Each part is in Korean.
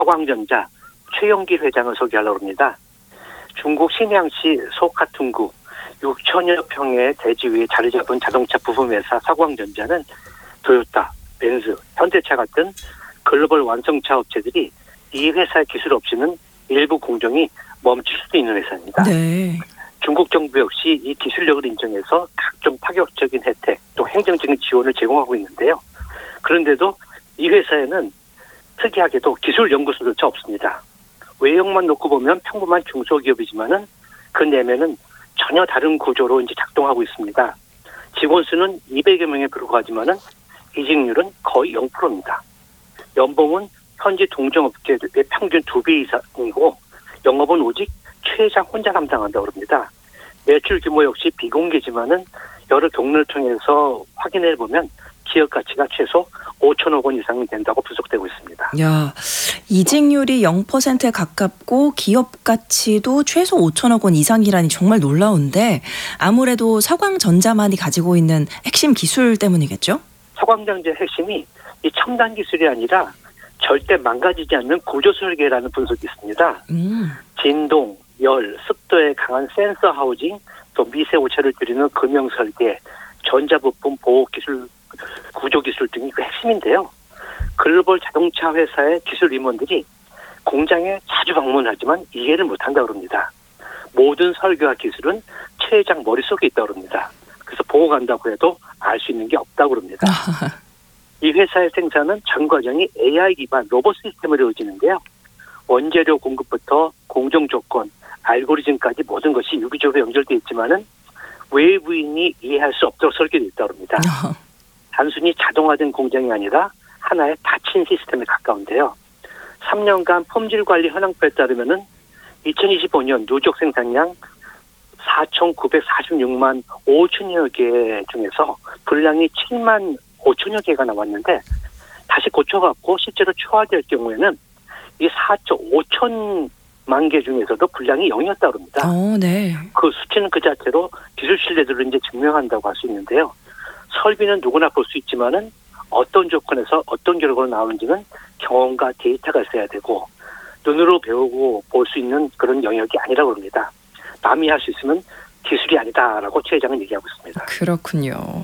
서광전자 최용길 회장을 소개하려고 합니다. 중국 신양시 소카퉁구 6천여 평의 대지 위에 자리 잡은 자동차 부품회사 서광전자는 토요타, 벤츠, 현대차 같은 글로벌 완성차 업체들이 이 회사의 기술 없이는 일부 공정이 멈출 수도 있는 회사입니다. 네. 중국 정부 역시 이 기술력을 인정해서 각종 파격적인 혜택 또 행정적인 지원을 제공하고 있는데요. 그런데도 이 회사에는 특이하게도 기술 연구소조차 없습니다. 외형만 놓고 보면 평범한 중소기업이지만은 그 내면은 전혀 다른 구조로 이제 작동하고 있습니다. 직원 수는 200여 명에 불과하지만은 이직률은 거의 0%입니다. 연봉은 현지 동종업계의 평균 2배 이상이고 영업은 오직 최 회장 혼자 담당한다고 합니다. 매출 규모 역시 비공개지만은 여러 경로를 통해서 확인해 보면 기업 가치가 최소 5천억 원 이상이 된다고 분석되고 있습니다. 야, 이직률이 0%에 가깝고 기업 가치도 최소 5천억 원 이상이라니 정말 놀라운데 아무래도 서광전자만이 가지고 있는 핵심 기술 때문이겠죠? 서광전자의 핵심이 이 첨단 기술이 아니라 절대 망가지지 않는 구조 설계라는 분석이 있습니다. 진동, 열, 습도에 강한 센서 하우징, 또 미세 오차를 줄이는 금형 설계, 전자부품 보호 기술, 구조 기술 등이 그 핵심인데요. 글로벌 자동차 회사의 기술 임원들이 공장에 자주 방문하지만 이해를 못한다고 합니다. 모든 설계와 기술은 최 회장 머릿속에 있다고 합니다. 그래서 보고 간다고 해도 알 수 있는 게 없다고 합니다. 이 회사의 생산은 전 과정이 AI 기반 로봇 시스템으로 이루어지는데요. 원재료 공급부터 공정 조건, 알고리즘까지 모든 것이 유기적으로 연결되어 있지만은 외부인이 이해할 수 없도록 설계되어 있다고 합니다. 단순히 자동화된 공장이 아니라 하나의 닫힌 시스템에 가까운데요. 3년간 품질 관리 현황표에 따르면은 2025년 누적 생산량 4,946만 5천여 개 중에서 분량이 7만 5천여 개가 나왔는데 다시 고쳐갖고 실제로 초과될 경우에는 이 4조5천만 개 중에서도 분량이 0이었다고 합니다. 네. 그 수치는 그 자체로 기술 신뢰도를 이제 증명한다고 할 수 있는데요. 설비는 누구나 볼 수 있지만은 어떤 조건에서 어떤 결과가 나오는지는 경험과 데이터가 있어야 되고 눈으로 배우고 볼 수 있는 그런 영역이 아니라고 합니다. 남이 할 수 있으면 기술이 아니다라고 최 회장은 얘기하고 있습니다. 그렇군요.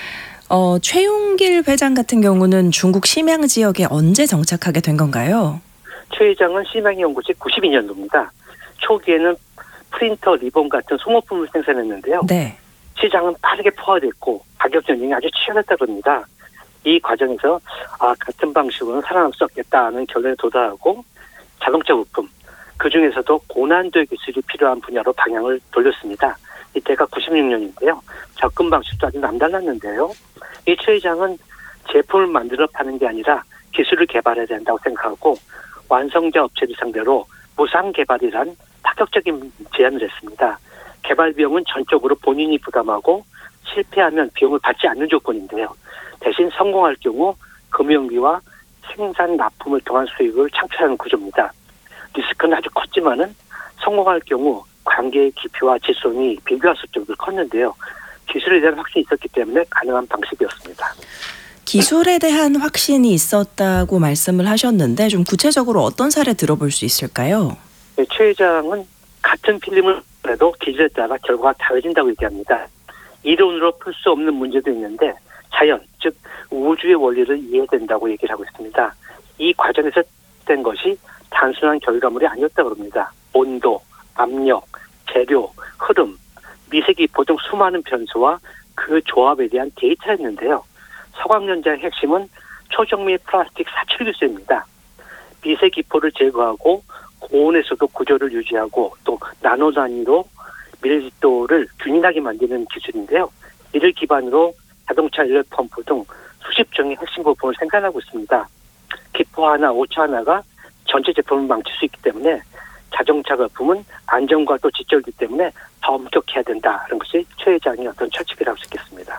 최용길 회장 같은 경우는 중국 심양 지역에 언제 정착하게 된 건가요? 최 회장은 심양에 온 것이 92년도입니다. 초기에는 프린터, 리본 같은 소모품을 생산했는데요. 네. 시장은 빠르게 포화됐고 가격 전쟁이 아주 치열했다고 합니다. 이 과정에서 같은 방식으로는 살아남을 수 없겠다는 결론에 도달하고 자동차 부품, 그중에서도 고난도의 기술이 필요한 분야로 방향을 돌렸습니다. 이때가 96년인데요. 접근 방식도 아주 남달랐는데요. 이 최 회장은 제품을 만들어 파는 게 아니라 기술을 개발해야 된다고 생각하고 완성자 업체를 상대로 무상 개발이란 파격적인 제안을 했습니다. 개발 비용은 전적으로 본인이 부담하고 실패하면 비용을 받지 않는 조건인데요. 대신 성공할 경우 금융비와 생산 납품을 통한 수익을 창출하는 구조입니다. 리스크는 아주 컸지만은 성공할 경우 관계의 깊이와 질성이 비교할 수 없을 정도로 컸는데요. 기술에 대한 확신이 있었기 때문에 가능한 방식이었습니다. 기술에 대한 확신이 있었다고 말씀을 하셨는데 좀 구체적으로 어떤 사례 들어볼 수 있을까요? 네, 최 회장은 같은 필름을 해도 기술에 따라 결과가 다르진다고 얘기합니다. 이론으로 풀 수 없는 문제도 있는데 자연, 즉 우주의 원리를 이해해야 된다고 얘기를 하고 있습니다. 이 과정에서 된 것이 단순한 결과물이 아니었다고 합니다. 온도, 압력, 재료, 흐름, 미세기포 등 수많은 변수와 그 조합에 대한 데이터였는데요. 서광전자의 핵심은 초정밀 플라스틱 사출 기술입니다. 미세기포를 제거하고 고온에서도 구조를 유지하고 또 나노 단위로 밀집도를 균일하게 만드는 기술인데요. 이를 기반으로 자동차 연료 펌프 등 수십 종의 핵심 부품을 생산하고 있습니다. 기포 하나, 오차 하나가 전체 제품을 망칠 수 있기 때문에 자동차 부품은 안전과 또 직결이기 때문에 더 엄격해야 된다는 것이 최 회장의 어떤 철칙이라고 할 수 있겠습니다.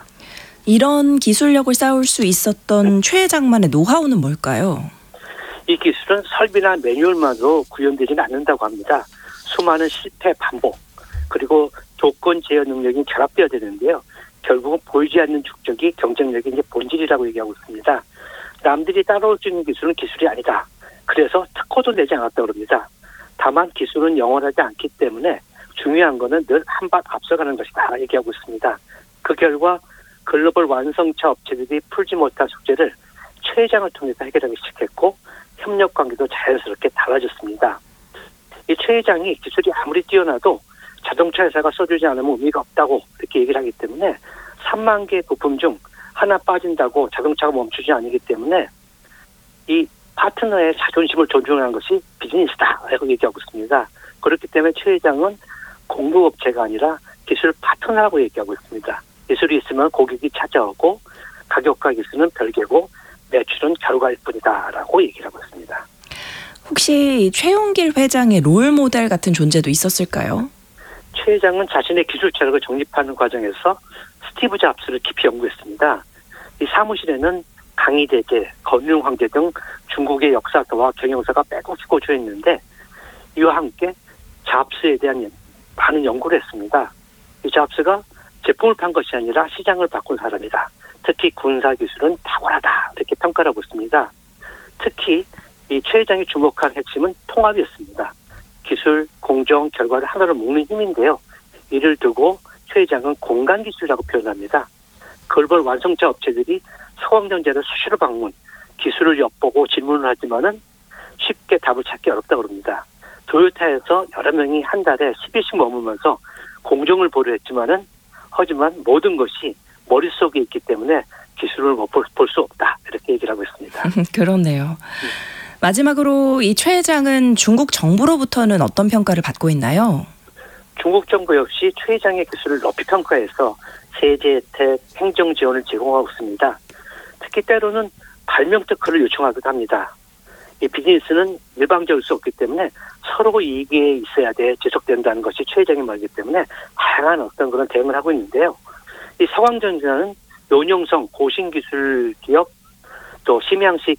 이런 기술력을 쌓을 수 있었던 최 회장만의 노하우는 뭘까요? 이 기술은 설비나 매뉴얼만으로 구현되지는 않는다고 합니다. 수많은 실패 반복 그리고 조건 제어 능력이 결합되어야 되는데요. 결국은 보이지 않는 축적이 경쟁력의 이제 본질이라고 얘기하고 있습니다. 남들이 따라올 수 있는 기술은 기술이 아니다. 그래서 특허도 내지 않았다고 합니다. 다만 기술은 영원하지 않기 때문에 중요한 거는 늘 한 발 앞서가는 것이다 얘기하고 있습니다. 그 결과 글로벌 완성차 업체들이 풀지 못한 숙제를 최 회장을 통해서 해결하기 시작했고 협력 관계도 자연스럽게 달라졌습니다. 이 최 회장이 기술이 아무리 뛰어나도 자동차 회사가 써주지 않으면 의미가 없다고 이렇게 얘기를 하기 때문에 3만 개의 부품 중 하나 빠진다고 자동차가 멈추지 않기 때문에 이 파트너의 자존심을 존중하는 것이 비즈니스다 라고 얘기하고 있습니다. 그렇기 때문에 최 회장은 공급업체가 아니라 기술 파트너라고 얘기하고 있습니다. 기술이 있으면 고객이 찾아오고 가격과 기술은 별개고 매출은 결과일 뿐이다 라고 얘기를 하고 있습니다. 혹시 최용길 회장의 롤 모델 같은 존재도 있었을까요? 최 회장은 자신의 기술 철학을 정립하는 과정에서 스티브 잡스를 깊이 연구했습니다. 이 사무실에는 강희대제, 검융황제 등 중국의 역사가와 경영사가 빼곡히 고조했는데 이와 함께 잡스에 대한 많은 연구를 했습니다. 이 잡스가 제품을 판 것이 아니라 시장을 바꾼 사람이다. 특히 군사기술은 탁월하다. 이렇게 평가를 하고 있습니다. 특히 이 최 회장이 주목한 핵심은 통합이었습니다. 기술, 공정, 결과를 하나로 묶는 힘인데요. 이를 두고 최 회장은 공간기술이라고 표현합니다. 글로벌 완성차 업체들이 서강전자를 수시로 방문, 기술을 엿보고 질문을 하지만은 쉽게 답을 찾기 어렵다고 합니다. 도요타에서 여러 명이 한 달에 10일씩 머물면서 공정을 보려 했지만은 하지만 모든 것이 머릿속에 있기 때문에 기술을 볼 수 없다. 이렇게 얘기를 하고 있습니다. 그렇네요. 마지막으로 이 최 회장은 중국 정부로부터는 어떤 평가를 받고 있나요? 중국 정부 역시 최 회장의 기술을 높이 평가해서 세제 혜택, 행정 지원을 제공하고 있습니다. 특히 때로는 발명 특허를 요청하기도 합니다. 이 비즈니스는 일방적일 수 없기 때문에 서로 이익이 있어야 돼 지속된다는 것이 최 회장의 말이기 때문에 다양한 어떤 그런 대응을 하고 있는데요. 이 서강전자는 논영성 고신기술 기업 또 심양시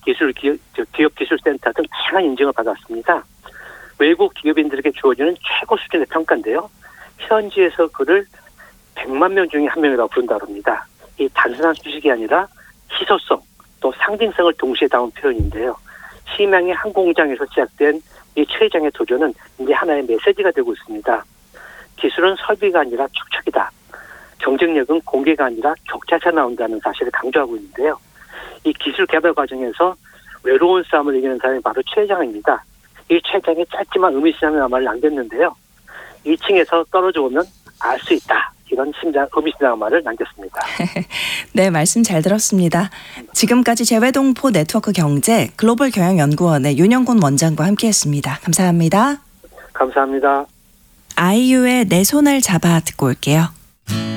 기업 기술센터 등 다양한 인증을 받았습니다. 외국 기업인들에게 주어지는 최고 수준의 평가인데요. 현지에서 그를 100만 명 중에 한 명이라고 부른다고 합니다. 이 단순한 수식이 아니라 희소성 또 상징성을 동시에 담은 표현인데요. 심양의 한 공장에서 시작된 이 최 회장의 도전은 이제 하나의 메시지가 되고 있습니다. 기술은 설비가 아니라 축적이다. 경쟁력은 공개가 아니라 격차에서 나온다는 사실을 강조하고 있는데요. 이 기술 개발 과정에서 외로운 싸움을 이기는 사람이 바로 최 회장입니다. 이 최 회장이 짧지만 의미심장한 말을 남겼는데요. 2층에서 떨어져 오면 알 수 있다. 이런 의미심장한 말을 남겼습니다. 네, 말씀 잘 들었습니다. 지금까지 재외동포 네트워크 경제 글로벌 경영연구원의 윤영곤 원장과 함께했습니다. 감사합니다. 감사합니다. 아이유의 내 손을 잡아 듣고 올게요.